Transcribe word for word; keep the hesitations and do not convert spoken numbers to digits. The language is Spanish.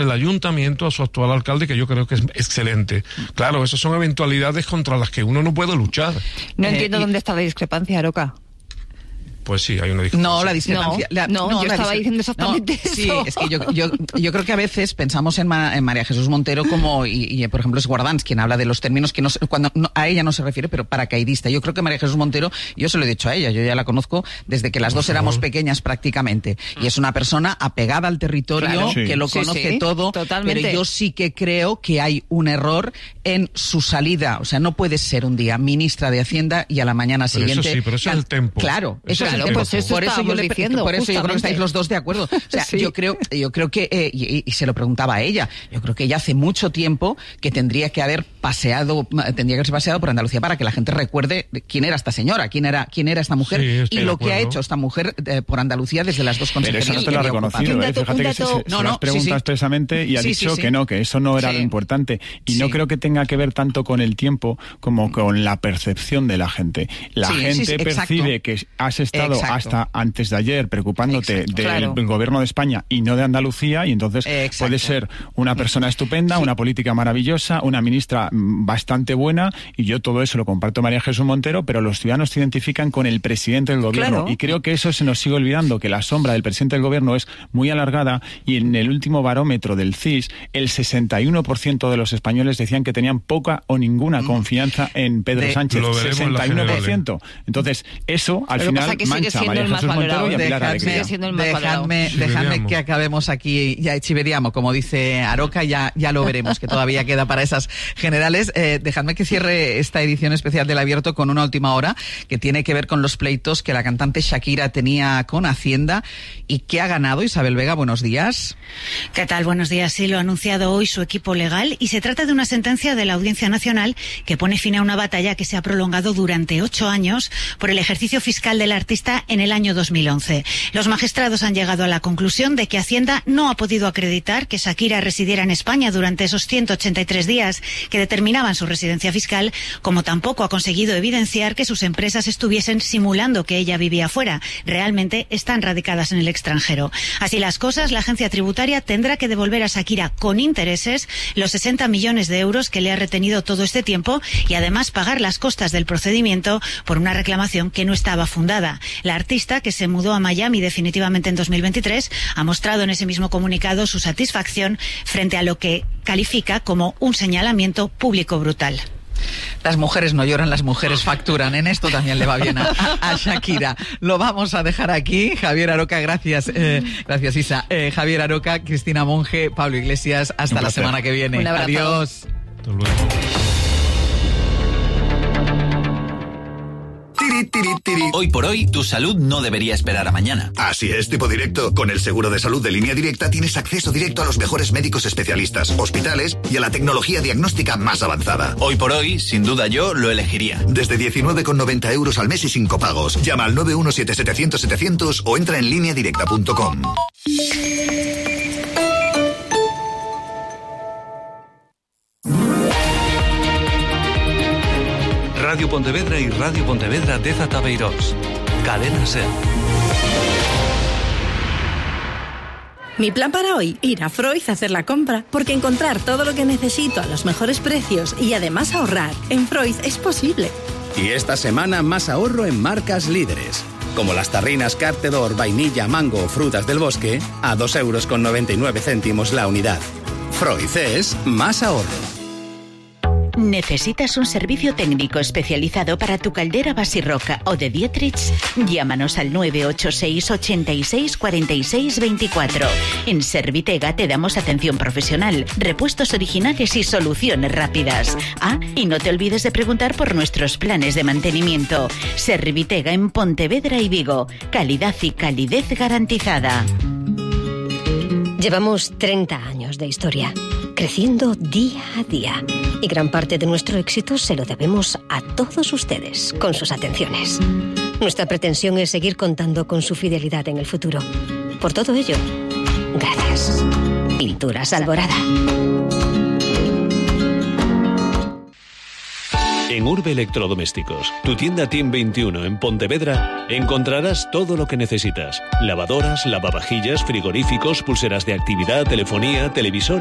el ayuntamiento, a su actual alcalde, que yo creo que es excelente. Claro, esas son eventualidades contra las que uno no puede luchar. No eh, entiendo y... dónde está la discrepancia, Aroca. Pues sí, hay una discrepancia. No, la discrepancia... No, la, no, no yo la estaba discre... diciendo exactamente no, eso. Sí, es que yo, yo, yo creo que a veces pensamos en, Ma, en María Jesús Montero como, y, y por ejemplo es Guardans quien habla de los términos que no, cuando no, a ella no se refiere, pero paracaidista. Yo creo que María Jesús Montero, yo se lo he dicho a ella, yo ya la conozco desde que las dos éramos pequeñas prácticamente. Y es una persona apegada al territorio, claro, sí. que lo sí, conoce sí, todo. totalmente. Pero yo sí que creo que hay un error en su salida. O sea, no puedes ser un día ministra de Hacienda y a la mañana pero siguiente... Eso sí, pero eso es el tempo. Claro, eso, eso es el claro, tempo. pues eso por eso yo le, diciendo, por eso yo creo que estáis los dos de acuerdo. O sea, sí. yo creo, yo creo que, eh, y, y se lo preguntaba a ella, yo creo que ella hace mucho tiempo que tendría que haber paseado, tendría que haberse paseado por Andalucía para que la gente recuerde quién era esta señora, quién era, quién era esta mujer, sí, y lo que ha hecho esta mujer eh, por Andalucía desde las dos consejerías. Pero eso no te lo ha reconocido, un ¿eh? dato, Fíjate un que se, dato... se, no, se no, las pregunta sí, sí. expresamente y ha sí, dicho sí, sí. que no, que eso no era sí. lo importante. Y sí. no creo que tenga que ver tanto con el tiempo como con la percepción de la gente. La Sí, gente sí, sí, percibe exacto. que has estado Exacto. hasta antes de ayer preocupándote Exacto, del claro. gobierno de España y no de Andalucía, y entonces Exacto. puede ser una persona estupenda, Sí. una política maravillosa, una ministra bastante buena, y yo todo eso lo comparto María Jesús Montero, pero los ciudadanos se identifican con el presidente del gobierno, Claro. y creo que eso se nos sigue olvidando, que la sombra del presidente del gobierno es muy alargada, y en el último barómetro del C I S, el sesenta y uno por ciento de los españoles decían que tenían poca o ninguna confianza en Pedro De, Sánchez, lo veremos en la sesenta y uno por ciento. Entonces, eso al Lo que final pasa que sigue mancha a siendo María el más Jesús Montero valorado. y a Pilar Dejadme, Alegría. Sigue siendo el más valorado. dejadme, dejadme Chiveriamo. que acabemos aquí, ya chiveriamo, como dice Aroca, ya, ya lo veremos, que todavía queda para esas generales. Eh, dejadme que cierre esta edición especial del Abierto con una última hora que tiene que ver con los pleitos que la cantante Shakira tenía con Hacienda y que ha ganado. Isabel Vega, buenos días. ¿Qué tal? Buenos días. Sí, lo ha anunciado hoy su equipo legal y se trata de una sentencia de la Audiencia Nacional que pone fin a una batalla que se ha prolongado durante ocho años por el ejercicio fiscal del artista en el año dos mil once. Los magistrados han llegado a la conclusión de que Hacienda no ha podido acreditar que Shakira residiera en España durante esos ciento ochenta y tres días que determinaban su residencia fiscal, como tampoco ha conseguido evidenciar que sus empresas estuviesen simulando que ella vivía fuera. Realmente están radicadas en el extranjero. Así las cosas, la agencia tributaria tendrá que devolver a Shakira con intereses los sesenta millones de euros que le ha retenido todo este tiempo y además pagar las costas del procedimiento por una reclamación que no estaba fundada. La artista, que se mudó a Miami definitivamente en dos mil veintitrés, ha mostrado en ese mismo comunicado su satisfacción frente a lo que califica como un señalamiento público brutal. Las mujeres no lloran, las mujeres facturan. En esto también le va bien a, a Shakira. Lo vamos a dejar aquí. Javier Aroca, gracias. Eh, gracias, Isa. Eh, Javier Aroca, Cristina Monge, Pablo Iglesias. Hasta la semana que viene. Un abrazo. Adiós. Hasta luego. Tiri, tiri, tiri. Hoy por hoy, tu salud no debería esperar a mañana. Así es, tipo directo. Con el seguro de salud de Línea Directa tienes acceso directo a los mejores médicos especialistas, hospitales y a la tecnología diagnóstica más avanzada. Hoy por hoy, sin duda yo lo elegiría. Desde diecinueve con noventa euros al mes y sin copagos. Llama al nueve uno siete setecientos setecientos o entra en línea directa punto com. Radio Pontevedra y Radio Pontevedra Deza Tabeirós. Cadena SER. Mi plan para hoy, ir a Freud a hacer la compra, porque encontrar todo lo que necesito a los mejores precios y además ahorrar en Freud es posible. Y esta semana más ahorro en marcas líderes, como las tarrinas Cartedor, vainilla, mango o frutas del bosque, a dos euros con noventa y nueve céntimos la unidad. Freud es más ahorro. ¿Necesitas un servicio técnico especializado para tu caldera Basirroca o de Dietrich? Llámanos al nueve ocho seis, ochenta y seis, cuarenta y seis veinticuatro. En Servitega te damos atención profesional, repuestos originales y soluciones rápidas. Ah, y no te olvides de preguntar por nuestros planes de mantenimiento. Servitega en Pontevedra y Vigo. Calidad y calidez garantizada. Llevamos treinta años de historia, creciendo día a día. Y gran parte de nuestro éxito se lo debemos a todos ustedes, con sus atenciones. Nuestra pretensión es seguir contando con su fidelidad en el futuro. Por todo ello, gracias. Pinturas Alborada. En Urbe Electrodomésticos, tu tienda Team veintiuno en Pontevedra, encontrarás todo lo que necesitas. Lavadoras, lavavajillas, frigoríficos, pulseras de actividad, telefonía, televisores